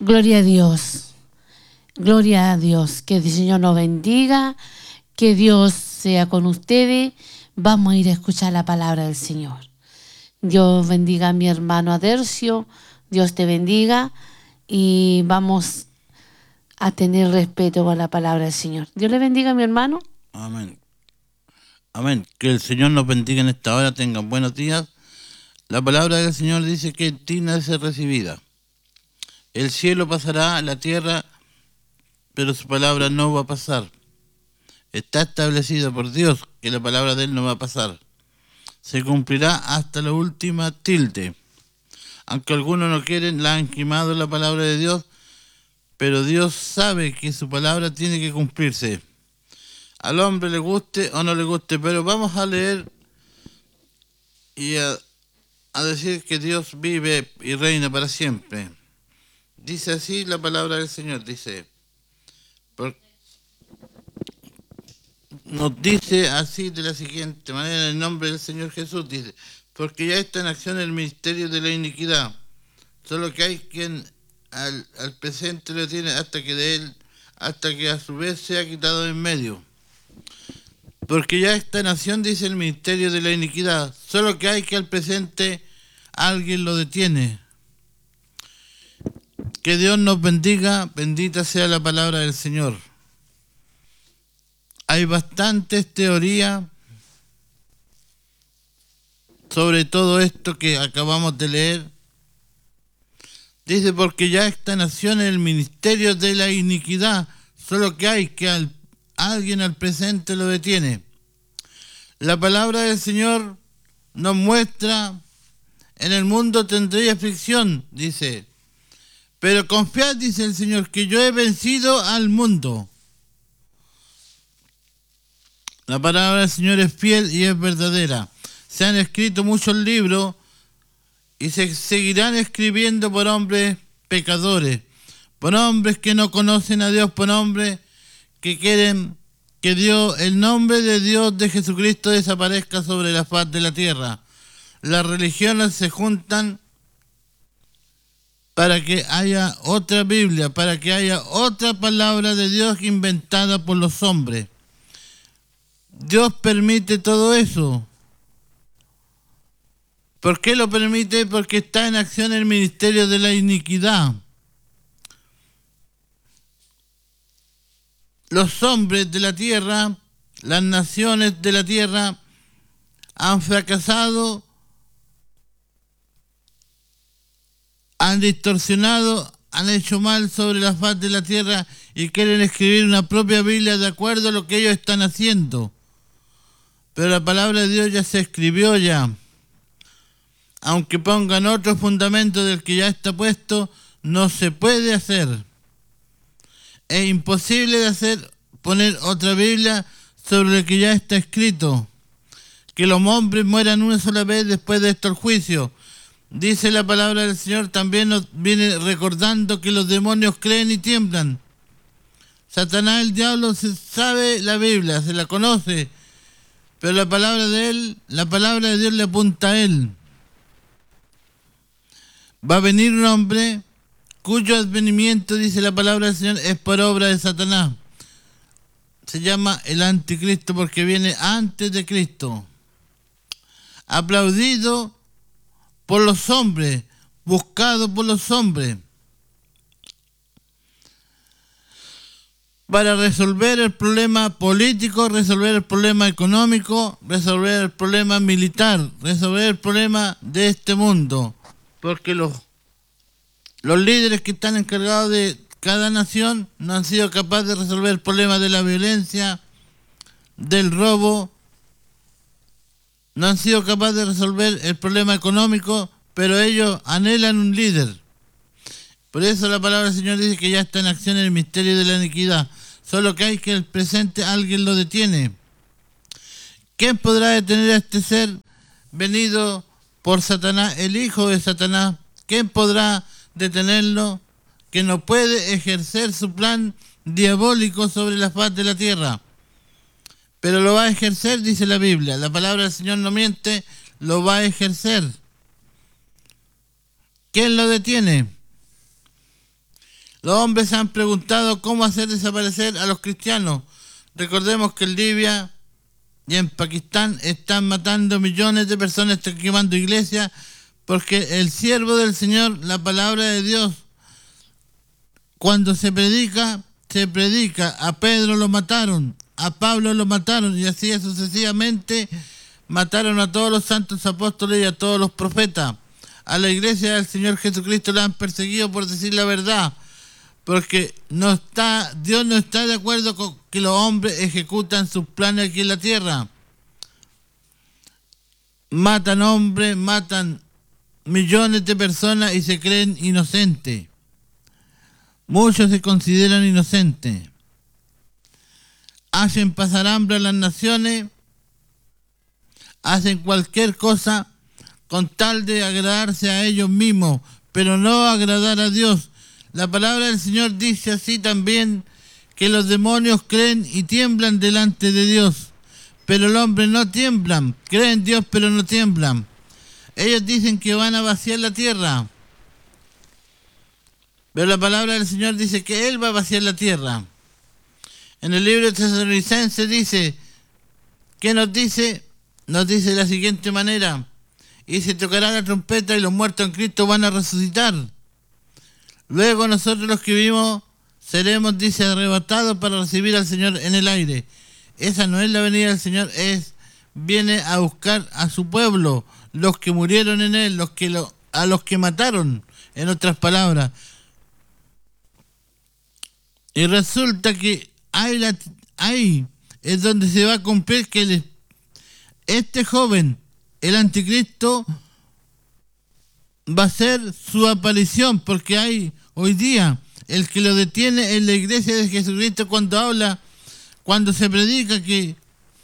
Gloria a Dios. Gloria a Dios. Que el Señor nos bendiga. Que Dios sea con ustedes. Vamos a ir a escuchar la palabra del Señor. Dios bendiga a mi hermano Adercio. Dios te bendiga. Y vamos a tener respeto por la palabra del Señor. Dios le bendiga a mi hermano. Amén. Amén. Que el Señor nos bendiga en esta hora. Tengan buenos días. La palabra del Señor dice que digna de ser recibida. El cielo pasará, la tierra, pero su palabra no va a pasar. Está establecido por Dios que la palabra de Él no va a pasar. Se cumplirá hasta la última tilde. Aunque algunos no quieren, la han quemado la palabra de Dios, pero Dios sabe que su palabra tiene que cumplirse. Al hombre le guste o no le guste, pero vamos a leer y a decir que Dios vive y reina para siempre. Dice así la palabra del Señor, nos dice así de la siguiente manera, en el nombre del Señor Jesús, dice, porque ya está en acción el ministerio de la iniquidad, solo que hay quien al presente lo tiene hasta que a su vez sea quitado en medio. Porque ya está en acción, dice el ministerio de la iniquidad, solo que hay que al presente alguien lo detiene. Que Dios nos bendiga, bendita sea la palabra del Señor. Hay bastantes teorías sobre todo esto que acabamos de leer. Dice, porque ya está en acción el ministerio de la iniquidad, solo que hay que alguien al presente lo detiene. La palabra del Señor nos muestra, en el mundo tendréis aflicción, dice, pero confiad, dice el Señor, que yo he vencido al mundo. La palabra del Señor es fiel y es verdadera. Se han escrito muchos libros y se seguirán escribiendo por hombres pecadores, por hombres que no conocen a Dios, por hombres que quieren que el nombre de Dios de Jesucristo desaparezca sobre la faz de la tierra. Las religiones se juntan para que haya otra Biblia, para que haya otra palabra de Dios inventada por los hombres. Dios permite todo eso. ¿Por qué lo permite? Porque está en acción el ministerio de la iniquidad. Los hombres de la tierra, las naciones de la tierra, han fracasado, han distorsionado, han hecho mal sobre la faz de la tierra y quieren escribir una propia Biblia de acuerdo a lo que ellos están haciendo. Pero la palabra de Dios ya se escribió ya. Aunque pongan otro fundamento del que ya está puesto, no se puede hacer. Es imposible de poner otra Biblia sobre lo que ya está escrito. Que los hombres mueran una sola vez después de esto el juicio. Dice la palabra del Señor, también nos viene recordando que los demonios creen y tiemblan. Satanás, el diablo, se sabe la Biblia, se la conoce, pero la palabra de Dios le apunta a él. Va a venir un hombre cuyo advenimiento, dice la palabra del Señor, es por obra de Satanás. Se llama el anticristo porque viene antes de Cristo. Aplaudido por los hombres, buscado por los hombres, para resolver el problema político, resolver el problema económico, resolver el problema militar, resolver el problema de este mundo. Porque los líderes que están encargados de cada nación no han sido capaces de resolver el problema de la violencia, del robo, no han sido capaces de resolver el problema económico, pero ellos anhelan un líder. Por eso la palabra del Señor dice que ya está en acción el misterio de la iniquidad. Solo que hay que el presente alguien lo detiene. ¿Quién podrá detener a este ser venido por Satanás, el hijo de Satanás? ¿Quién podrá detenerlo? Que no puede ejercer su plan diabólico sobre la faz de la tierra. Pero lo va a ejercer, dice la Biblia. La palabra del Señor no miente, lo va a ejercer. ¿Quién lo detiene? Los hombres se han preguntado cómo hacer desaparecer a los cristianos. Recordemos que en Libia y en Pakistán están matando millones de personas, están quemando iglesias, porque el siervo del Señor, la palabra de Dios, cuando se predica. A Pedro lo mataron, a Pablo lo mataron, y así sucesivamente mataron a todos los santos apóstoles y a todos los profetas. A la iglesia del Señor Jesucristo la han perseguido por decir la verdad, porque Dios no está de acuerdo con que los hombres ejecutan sus planes aquí en la tierra. Matan hombres, matan millones de personas y se creen inocentes. Muchos se consideran inocentes. Hacen pasar hambre a las naciones, hacen cualquier cosa con tal de agradarse a ellos mismos, pero no agradar a Dios. La palabra del Señor dice así también, que los demonios creen y tiemblan delante de Dios, pero el hombre no tiemblan. Creen en Dios, pero no tiemblan. Ellos dicen que van a vaciar la tierra, pero la palabra del Señor dice que Él va a vaciar la tierra. En el libro de Tesalonicenses dice, ¿qué nos dice? Nos dice de la siguiente manera: y se tocará la trompeta y los muertos en Cristo van a resucitar. Luego nosotros los que vivimos seremos, dice, arrebatados para recibir al Señor en el aire. Esa no es la venida del Señor, viene a buscar a su pueblo, los que murieron en Él, a los que mataron, en otras palabras. Y resulta que ahí es donde se va a cumplir que este joven, el anticristo, va a ser su aparición, porque hoy día el que lo detiene es la iglesia de Jesucristo cuando se predica que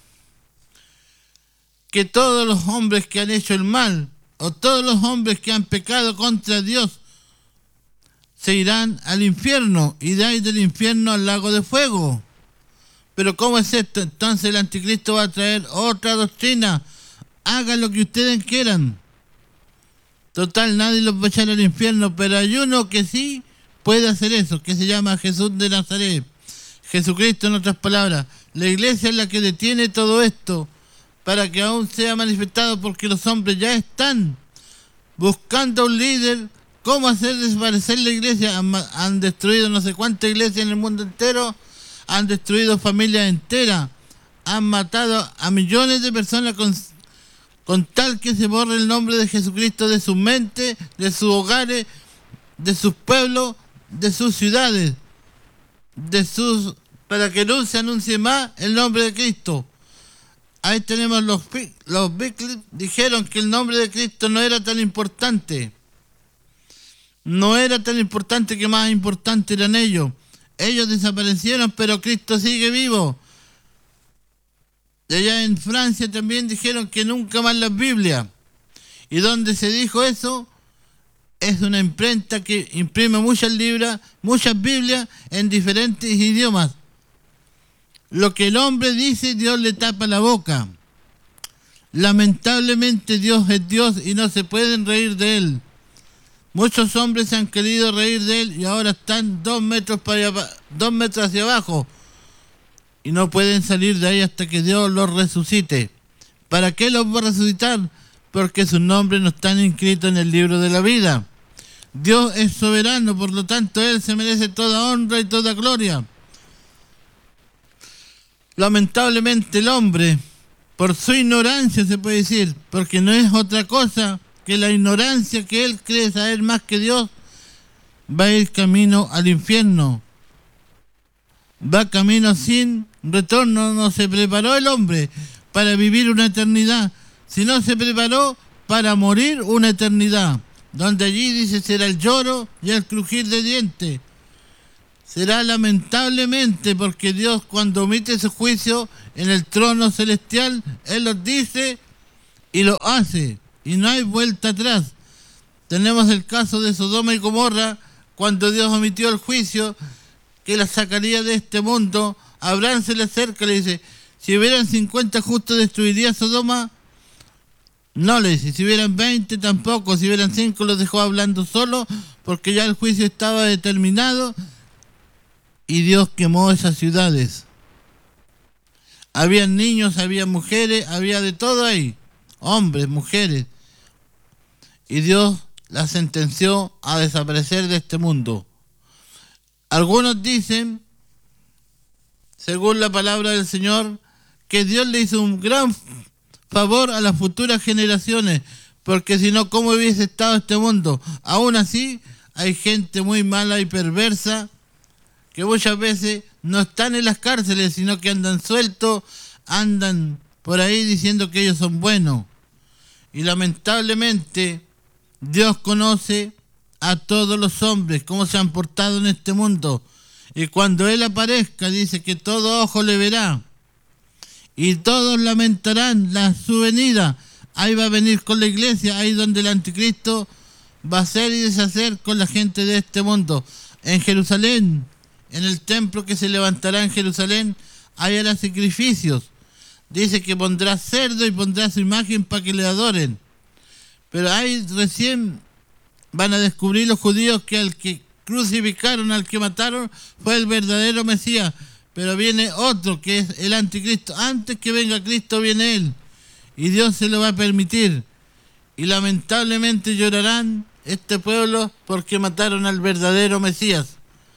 todos los hombres que han hecho el mal, o todos los hombres que han pecado contra Dios, se irán al infierno, y de ahí del infierno al lago de fuego. Pero ¿cómo es esto? Entonces el anticristo va a traer otra doctrina. Hagan lo que ustedes quieran. Total, nadie los va a echar al infierno, pero hay uno que sí puede hacer eso, que se llama Jesús de Nazaret. Jesucristo, en otras palabras. La iglesia es la que detiene todo esto para que aún sea manifestado, porque los hombres ya están buscando un líder. ¿Cómo hacer desaparecer la iglesia? Han destruido no sé cuántas iglesias en el mundo entero, han destruido familias enteras, han matado a millones de personas con tal que se borre el nombre de Jesucristo de sus mentes, de sus hogares, de sus pueblos, de sus ciudades, para que no se anuncie más el nombre de Cristo. Ahí tenemos los Beatles, dijeron que el nombre de Cristo no era tan importante. No era tan importante, que más importante eran ellos. Ellos desaparecieron, pero Cristo sigue vivo. De allá en Francia también dijeron que nunca más las Biblias. Y donde se dijo eso, es una imprenta que imprime muchas Biblias en diferentes idiomas. Lo que el hombre dice, Dios le tapa la boca. Lamentablemente Dios es Dios y no se pueden reír de Él. Muchos hombres se han querido reír de Él y ahora están 2 metros hacia abajo y no pueden salir de ahí hasta que Dios los resucite. ¿Para qué los va a resucitar? Porque sus nombres no están inscritos en el libro de la vida. Dios es soberano, por lo tanto Él se merece toda honra y toda gloria. Lamentablemente el hombre, por su ignorancia se puede decir, porque no es otra cosa que la ignorancia, que él cree saber más que Dios, va a ir camino al infierno. Va camino sin retorno. No se preparó el hombre para vivir una eternidad, sino se preparó para morir una eternidad, donde allí dice será el lloro y el crujir de dientes. Será lamentablemente, porque Dios, cuando omite su juicio en el trono celestial, Él los dice y lo hace, y no hay vuelta atrás. Tenemos el caso de Sodoma y Gomorra, cuando Dios omitió el juicio que la sacaría de este mundo. Abraham se le acerca y le dice: si hubieran 50 justos, ¿destruiría Sodoma? No, le dice. Si hubieran 20 tampoco. Si hubieran 5, los dejó hablando solo, porque ya el juicio estaba determinado y Dios quemó esas ciudades. Había niños, había mujeres, había de todo ahí, hombres, mujeres, y Dios las sentenció a desaparecer de este mundo. Algunos dicen, según la palabra del Señor, que Dios le hizo un gran favor a las futuras generaciones, porque si no, ¿cómo hubiese estado este mundo? Aún así, hay gente muy mala y perversa que muchas veces no están en las cárceles, sino que andan sueltos, andan por ahí diciendo que ellos son buenos. Y lamentablemente, Dios conoce a todos los hombres, cómo se han portado en este mundo. Y cuando Él aparezca, dice que todo ojo le verá. Y todos lamentarán su venida. Ahí va a venir con la iglesia, ahí donde el anticristo va a hacer y deshacer con la gente de este mundo. En Jerusalén, en el templo que se levantará en Jerusalén, ahí hará sacrificios. Dice que pondrá cerdo y pondrá su imagen para que le adoren. Pero ahí recién van a descubrir los judíos que al que crucificaron, al que mataron, fue el verdadero Mesías. Pero viene otro, que es el anticristo. Antes que venga Cristo viene Él. Y Dios se lo va a permitir. Y lamentablemente llorarán este pueblo porque mataron al verdadero Mesías.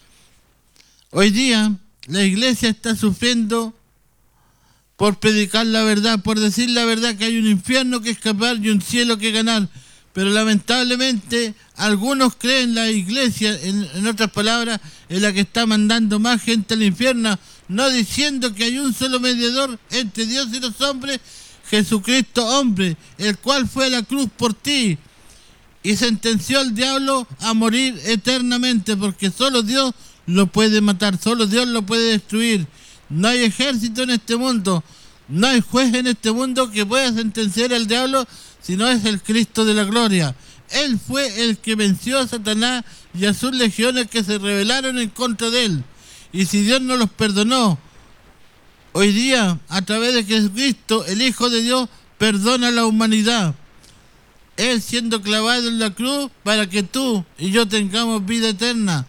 Hoy día la iglesia está sufriendo por predicar la verdad, por decir la verdad, que hay un infierno que escapar y un cielo que ganar. Pero lamentablemente algunos creen la iglesia, en otras palabras, en la que está mandando más gente al infierno, no diciendo que hay un solo mediador entre Dios y los hombres, Jesucristo hombre, el cual fue a la cruz por ti y sentenció al diablo a morir eternamente, porque solo Dios lo puede matar, solo Dios lo puede destruir. No hay ejército en este mundo, no hay juez en este mundo que pueda sentenciar al diablo, si no es el Cristo de la gloria. Él fue el que venció a Satanás y a sus legiones que se rebelaron en contra de él. Y si Dios no los perdonó, hoy día, a través de Jesucristo, el Hijo de Dios perdona a la humanidad. Él siendo clavado en la cruz para que tú y yo tengamos vida eterna.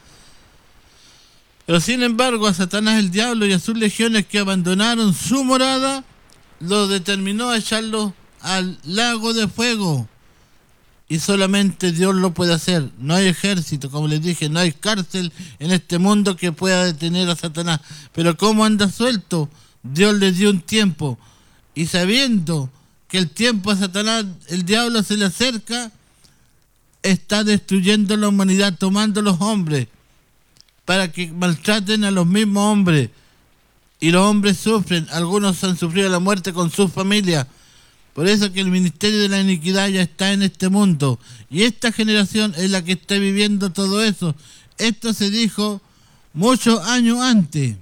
Pero sin embargo, a Satanás el diablo y a sus legiones que abandonaron su morada, lo determinó a echarlo al lago de fuego. Y solamente Dios lo puede hacer. No hay ejército, como les dije, no hay cárcel en este mundo que pueda detener a Satanás. Pero como anda suelto, Dios le dio un tiempo. Y sabiendo que el tiempo a Satanás, el diablo se le acerca, está destruyendo la humanidad, tomando los hombres para que maltraten a los mismos hombres. Y los hombres sufren, algunos han sufrido la muerte con sus familias. Por eso que el ministerio de la iniquidad ya está en este mundo. Y esta generación es la que está viviendo todo eso. Esto se dijo muchos años antes.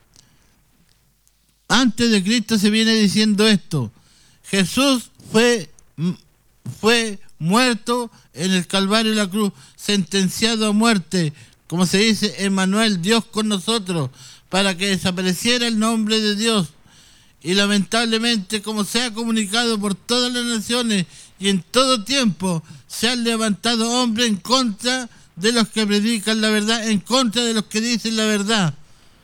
Antes de Cristo se viene diciendo esto. Jesús fue muerto en el Calvario de la cruz, sentenciado a muerte, como se dice, Emmanuel, Dios con nosotros, para que desapareciera el nombre de Dios. Y lamentablemente, como se ha comunicado por todas las naciones y en todo tiempo, se han levantado hombres en contra de los que predican la verdad, en contra de los que dicen la verdad.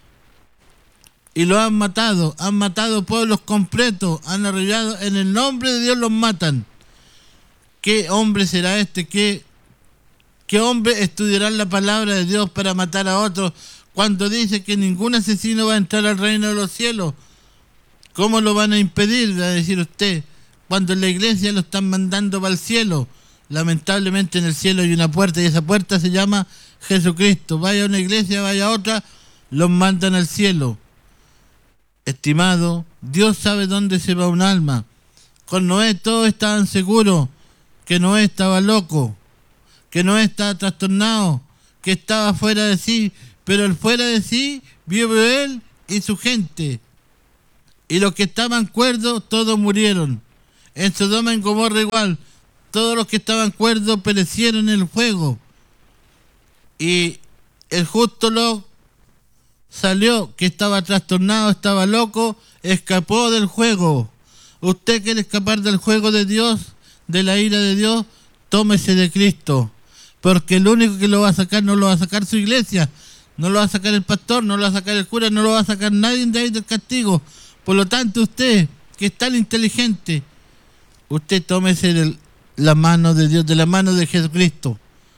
Y lo han matado pueblos completos, han arrollado, en el nombre de Dios los matan. ¿Qué hombre será este? ¿Qué hombre estudiará la palabra de Dios para matar a otros cuando dice que ningún asesino va a entrar al reino de los cielos? ¿Cómo lo van a impedir? Va a decir usted, cuando en la iglesia lo están mandando para el cielo. Lamentablemente en el cielo hay una puerta y esa puerta se llama Jesucristo. Vaya a una iglesia, vaya a otra, los mandan al cielo. Estimado, Dios sabe dónde se va un alma. Con Noé todos estaban seguros que Noé estaba loco, que Noé estaba trastornado, que estaba fuera de sí, pero el fuera de sí vio él y su gente. Y los que estaban cuerdos, todos murieron. En Sodoma y en Gomorra igual. Todos los que estaban cuerdos perecieron en el fuego. Y el justo Lot salió, que estaba trastornado, estaba loco, escapó del juego. Usted quiere escapar del juego de Dios, de la ira de Dios, tómese de Cristo. Porque el único que lo va a sacar no lo va a sacar su iglesia, no lo va a sacar el pastor, no lo va a sacar el cura, no lo va a sacar nadie de ahí del castigo. Por lo tanto, usted, que es tan inteligente, usted tómese de la mano de Dios, de la mano de Jesucristo,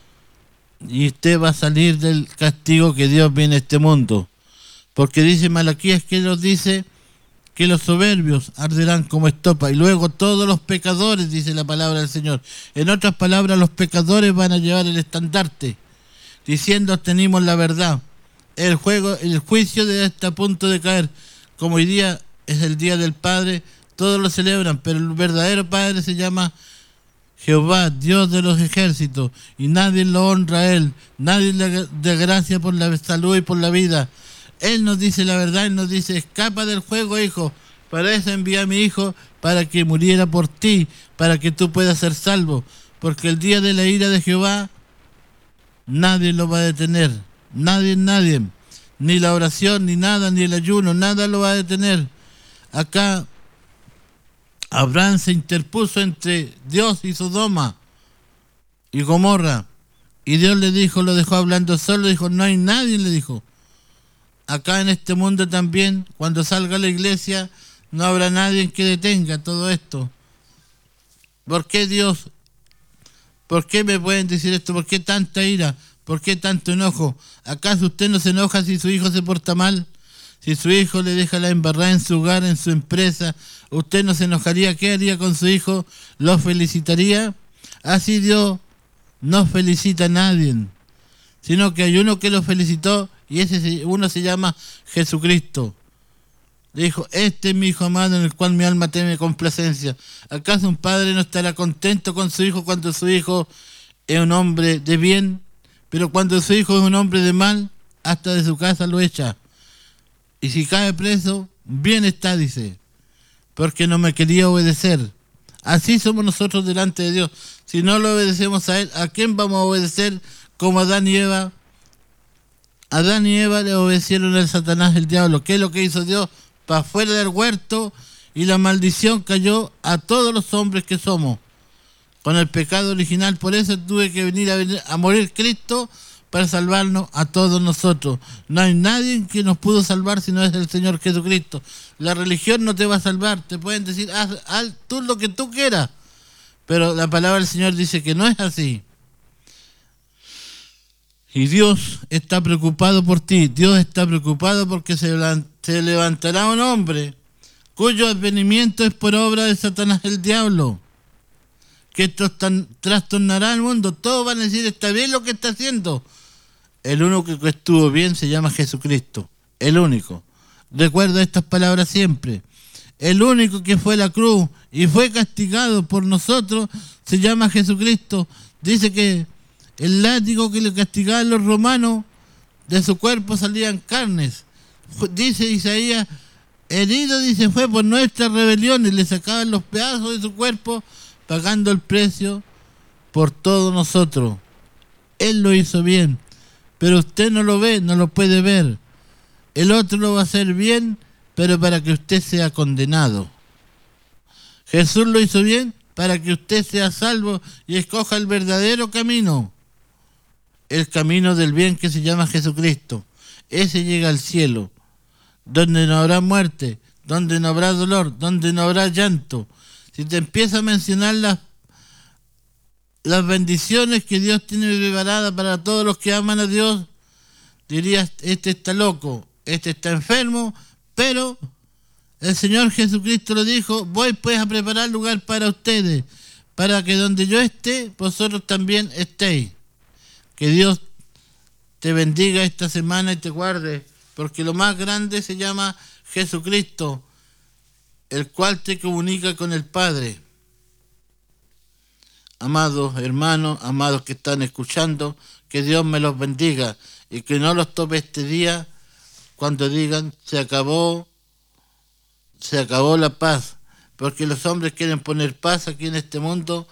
y usted va a salir del castigo que Dios viene a este mundo. Porque dice Malaquías, que nos dice que los soberbios arderán como estopa, y luego todos los pecadores, dice la palabra del Señor. En otras palabras, los pecadores van a llevar el estandarte, diciendo: tenemos la verdad. El juicio está a punto de caer. Como hoy día es el Día del Padre, todos lo celebran, pero el verdadero Padre se llama Jehová, Dios de los ejércitos, y nadie lo honra a Él, nadie le da gracia por la salud y por la vida. Él nos dice la verdad, Él nos dice: escapa del juego, hijo. Para eso envié a mi hijo, para que muriera por ti, para que tú puedas ser salvo. Porque el día de la ira de Jehová, nadie lo va a detener. Nadie. Ni la oración, ni nada, ni el ayuno, nada lo va a detener. Acá Abraham se interpuso entre Dios y Sodoma y Gomorra. Y Dios le dijo, lo dejó hablando solo, dijo: no hay nadie, le dijo. Acá en este mundo también, cuando salga la iglesia, no habrá nadie que detenga todo esto. ¿Por qué Dios? ¿Por qué me pueden decir esto? ¿Por qué tanta ira? ¿Por qué tanto enojo? ¿Acaso usted no se enoja si su hijo se porta mal? Si su hijo le deja la embarrada en su hogar, en su empresa, ¿usted no se enojaría? ¿Qué haría con su hijo? ¿Lo felicitaría? Así Dios no felicita a nadie, sino que hay uno que lo felicitó, y ese uno se llama Jesucristo. Le dijo: este es mi hijo amado, en el cual mi alma teme complacencia. ¿Acaso un padre no estará contento con su hijo cuando su hijo es un hombre de bien? Pero cuando su hijo es un hombre de mal, hasta de su casa lo echa. Y si cae preso, bien está, dice, porque no me quería obedecer. Así somos nosotros delante de Dios. Si no lo obedecemos a Él, ¿a quién vamos a obedecer? Como Adán y Eva. Adán y Eva le obedecieron al Satanás, el diablo. ¿Qué es lo que hizo Dios? Para afuera del huerto, y la maldición cayó a todos los hombres que somos con el pecado original. Por eso tuve que venir a morir Cristo, para salvarnos a todos nosotros. No hay nadie que nos pudo salvar si no es el Señor Jesucristo. La religión no te va a salvar. Te pueden decir: haz tú lo que tú quieras, pero la palabra del Señor dice que no es así. Y Dios está preocupado por ti. Dios está preocupado porque se levantará un hombre cuyo advenimiento es por obra de Satanás, el diablo, que trastornará el mundo. Todos van a decir: está bien lo que está haciendo. El único que estuvo bien se llama Jesucristo. El único. Recuerda estas palabras siempre. El único que fue a la cruz y fue castigado por nosotros se llama Jesucristo. Dice que el látigo que le castigaban los romanos, de su cuerpo salían carnes. Dice Isaías: herido, dice, fue por nuestras rebeliones. Le sacaban los pedazos de su cuerpo, pagando el precio por todos nosotros. Él lo hizo bien, pero usted no lo ve, no lo puede ver. El otro lo va a hacer bien, pero para que usted sea condenado. Jesús lo hizo bien para que usted sea salvo y escoja el verdadero camino. El camino del bien, que se llama Jesucristo. Ese llega al cielo, donde no habrá muerte, donde no habrá dolor, donde no habrá llanto. Si te empieza a mencionar las bendiciones que Dios tiene preparadas para todos los que aman a Dios, dirías: este está loco, este está enfermo, pero el Señor Jesucristo lo dijo: voy pues a preparar lugar para ustedes, para que donde yo esté, vosotros también estéis. Que Dios te bendiga esta semana y te guarde, porque lo más grande se llama Jesucristo, el cual te comunica con el Padre. Amados hermanos, amados que están escuchando, que Dios me los bendiga y que no los tope este día cuando digan: se acabó la paz, porque los hombres quieren poner paz aquí en este mundo,